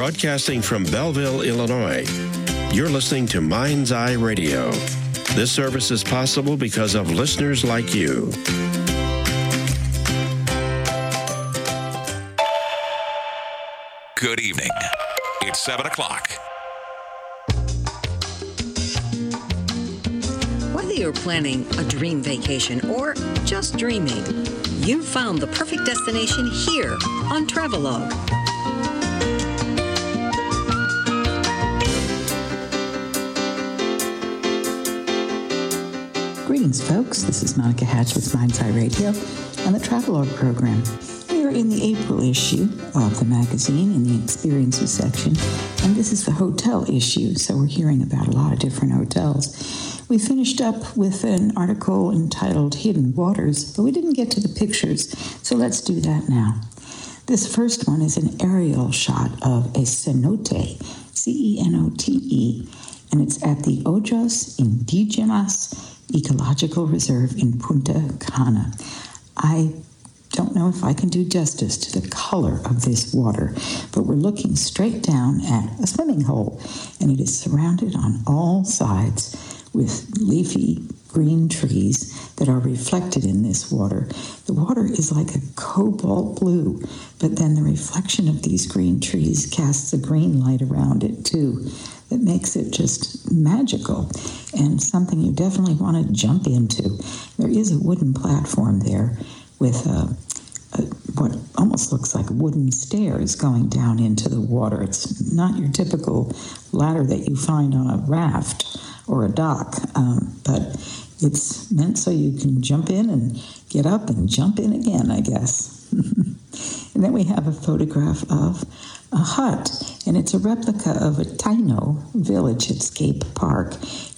Broadcasting from Belleville, Illinois, you're listening to Mind's Eye Radio. This service is possible because of listeners like you. Good evening. It's 7 o'clock. Whether you're planning a dream vacation or just dreaming, you've found the perfect destination here on Travelogue. Greetings, folks. This is Monica Hatch with Mind's Eye Radio and the Travelogue program. We are in the April issue of the magazine in the Experiences section, and this is the hotel issue, so we're hearing about a lot of different hotels. We finished up with an article entitled Hidden Waters, but we didn't get to the pictures, so let's do that now. This first one is an aerial shot of a cenote, C-E-N-O-T-E, and it's at the Ojos Indígenas Ecological Reserve in Punta Cana. I don't know if I can do justice to the color of this water, but we're looking straight down at a swimming hole, and it is surrounded on all sides with leafy green trees that are reflected in this water. The water is like a cobalt blue, but then the reflection of these green trees casts a green light around it too. That makes it just magical and something you definitely want to jump into. There is a wooden platform there with what almost looks like wooden stairs going down into the water. It's not your typical ladder that you find on a raft or a dock, but it's meant so you can jump in and get up and jump in again, I guess. And then we have a photograph of a hut, and it's a replica of a Taino village at Scape Park,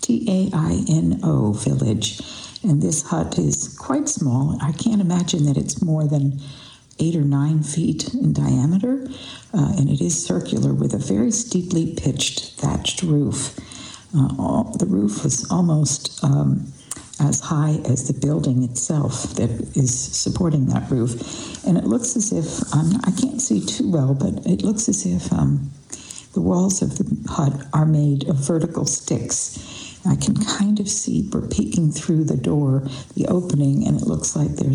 Taino village. And this hut is quite small. I can't imagine that it's more than 8 or 9 feet in diameter, and it is circular with a very steeply pitched thatched roof. The roof was almost as high as the building itself that is supporting that roof. And it looks as if, I can't see too well, but it looks as if the walls of the hut are made of vertical sticks. I can kind of see, we're peeking through the door, the opening, and it looks like there's